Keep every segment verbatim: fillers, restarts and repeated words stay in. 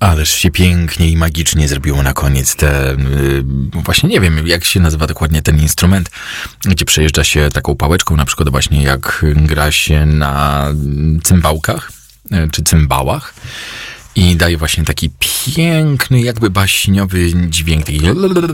Ależ się pięknie i magicznie zrobiło na koniec te, yy, właśnie nie wiem, jak się nazywa dokładnie ten instrument, gdzie przejeżdża się taką pałeczką, na przykład właśnie jak gra się na cymbałkach, yy, czy cymbałach i daje właśnie taki piękny, jakby baśniowy dźwięk, taki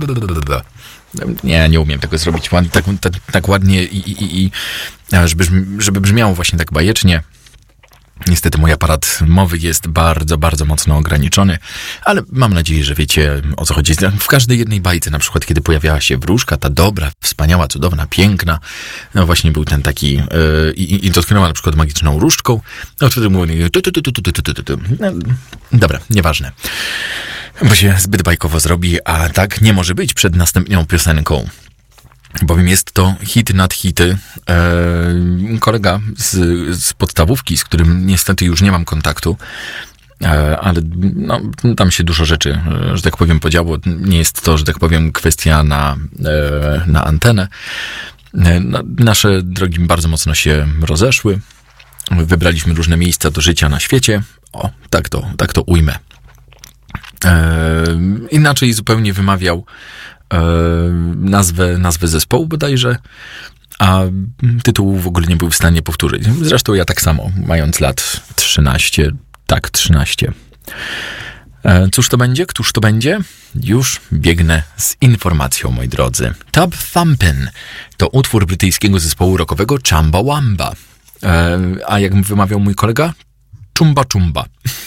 nie, nie umiem tego zrobić tak, tak, tak ładnie i, i, i żeby, żeby brzmiało właśnie tak bajecznie. Niestety mój aparat mowy jest bardzo, bardzo mocno ograniczony, ale mam nadzieję, że wiecie, o co chodzi. W każdej jednej bajce, na przykład kiedy pojawiała się wróżka, ta dobra, wspaniała, cudowna, piękna, no właśnie był ten taki yy, i, i dotknęła na przykład magiczną różdżką, no wtedy mówię, tu, tu, tu, tu, tu, tu, tu, tu. No, dobra, nieważne, bo się zbyt bajkowo zrobi, a tak nie może być przed następną piosenką. Bowiem jest to hit nad hity. Eee, kolega z, z podstawówki, z którym niestety już nie mam kontaktu, eee, ale no, tam się dużo rzeczy, że tak powiem, podziało. Nie jest to, że tak powiem, kwestia na, e, na antenę. E, no, nasze drogi bardzo mocno się rozeszły. Wybraliśmy różne miejsca do życia na świecie. O, tak to, tak to ujmę. Eee, inaczej zupełnie wymawiał nazwę, nazwę zespołu bodajże, a tytułu w ogóle nie był w stanie powtórzyć. Zresztą ja tak samo, mając lat trzynaście, tak, trzynaście. Cóż to będzie? Któż to będzie? Już biegnę z informacją, moi drodzy. Tub Thumpin' to utwór brytyjskiego zespołu rockowego Chumbawamba. A jak wymawiał mój kolega? Chumba Chumba.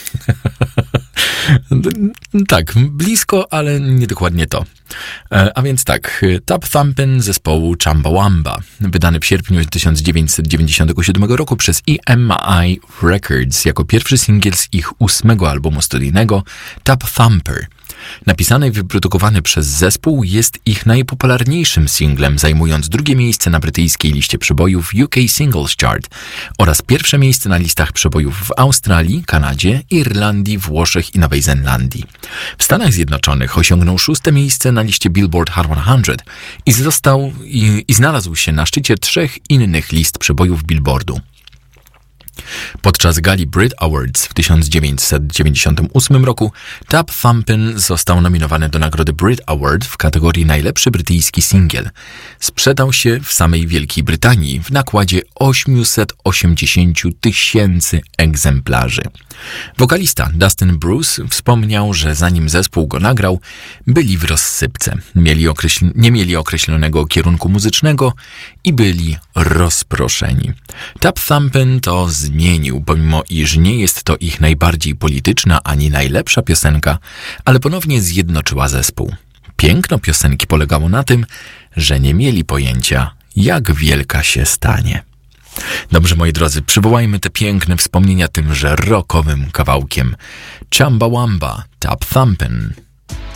Tak, blisko, ale nie dokładnie to. A więc tak, Tub Thumpin' zespołu Chumbawamba, wydany w sierpniu tysiąc dziewięćset dziewięćdziesiątego siódmego roku przez E M I Records jako pierwszy singiel z ich ósmego albumu studyjnego Tub Thumper. Napisany i wyprodukowany przez zespół, jest ich najpopularniejszym singlem, zajmując drugie miejsce na brytyjskiej liście przebojów U K Singles Chart oraz pierwsze miejsce na listach przebojów w Australii, Kanadzie, Irlandii, Włoszech i Nowej Zelandii. W Stanach Zjednoczonych osiągnął szóste miejsce na liście Billboard Hot sto i został i, i znalazł się na szczycie trzech innych list przebojów Billboardu. Podczas gali Brit Awards w tysiąc dziewięćset dziewięćdziesiątym ósmym roku Tub Thumpin' został nominowany do nagrody Brit Award w kategorii najlepszy brytyjski singiel. Sprzedał się w samej Wielkiej Brytanii w nakładzie osiemset osiemdziesiąt tysięcy egzemplarzy. Wokalista Dustin Bruce wspomniał, że zanim zespół go nagrał, byli w rozsypce. Mieli określ- nie mieli określonego kierunku muzycznego i byli rozproszeni. Tub Thumpin' to zmienił, pomimo iż nie jest to ich najbardziej polityczna ani najlepsza piosenka, ale ponownie zjednoczyła zespół. Piękno piosenki polegało na tym, że nie mieli pojęcia, jak wielka się stanie. Dobrze, moi drodzy, przywołajmy te piękne wspomnienia tymże rockowym kawałkiem Chumbawamba, Tub Thumpin'.